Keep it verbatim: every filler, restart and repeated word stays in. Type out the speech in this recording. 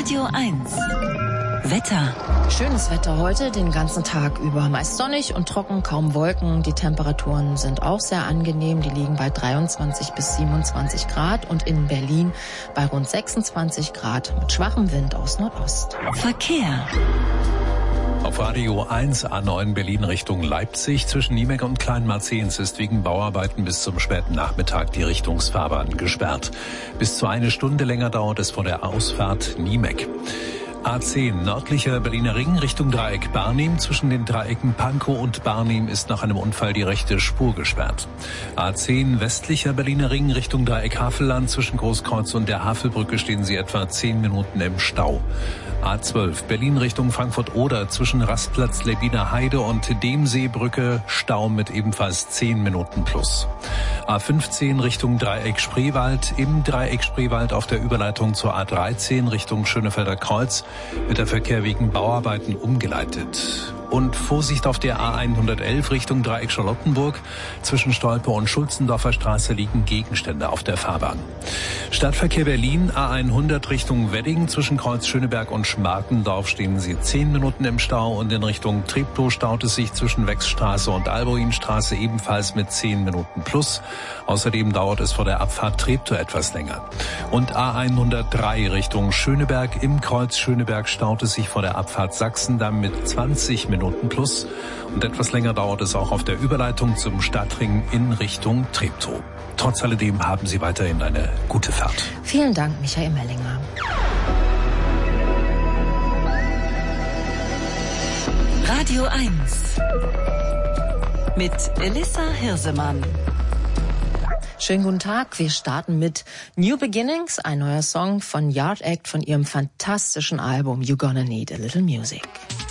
Radio eins. Wetter. Schönes Wetter heute, den ganzen Tag über. Meist sonnig und trocken, kaum Wolken. Die Temperaturen sind auch sehr angenehm. Die liegen bei dreiundzwanzig bis siebenundzwanzig Grad und in Berlin bei rund sechsundzwanzig Grad mit schwachem Wind aus Nordost. Verkehr. Auf Radio eins A neun Berlin Richtung Leipzig zwischen Niemek und Kleinmarzens ist wegen Bauarbeiten bis zum späten Nachmittag die Richtungsfahrbahn gesperrt. Bis zu eine Stunde länger dauert es vor der Ausfahrt Niemek. A zehn nördlicher Berliner Ring Richtung Dreieck Barnim. Zwischen den Dreiecken Pankow und Barnim ist nach einem Unfall die rechte Spur gesperrt. A zehn westlicher Berliner Ring Richtung Dreieck Havelland. Zwischen Großkreuz und der Havelbrücke stehen Sie etwa zehn Minuten im Stau. A zwölf Berlin Richtung Frankfurt-Oder zwischen Rastplatz Lebiner Heide und Demseebrücke Stau mit ebenfalls zehn Minuten plus. A fünfzehn Richtung Dreieck Spreewald. Im Dreieck Spreewald auf der Überleitung zur A dreizehn Richtung Schönefelder Kreuz wird der Verkehr wegen Bauarbeiten umgeleitet. Und Vorsicht auf der A hundertelf Richtung Dreieck Charlottenburg. Zwischen Stolpe und Schulzendorfer Straße liegen Gegenstände auf der Fahrbahn. Stadtverkehr Berlin, A hundert Richtung Wedding. Zwischen Kreuz Schöneberg und Schmarkendorf stehen Sie zehn Minuten im Stau. Und in Richtung Treptow staut es sich zwischen Wechsstraße und Alboinstraße ebenfalls mit zehn Minuten plus. Außerdem dauert es vor der Abfahrt Treptow etwas länger. Und A hundertdrei Richtung Schöneberg. Im Kreuz Schöneberg staut es sich vor der Abfahrt Sachsendamm mit zwanzig Minuten plus. Und etwas länger dauert es auch auf der Überleitung zum Stadtring in Richtung Treptow. Trotz alledem haben Sie weiterhin eine gute Fahrt. Vielen Dank, Michael Mellinger. Radio eins. Mit Elissa Hirsemann. Schönen guten Tag. Wir starten mit New Beginnings, ein neuer Song von Yard Act von ihrem fantastischen Album You're Gonna Need a Little Music.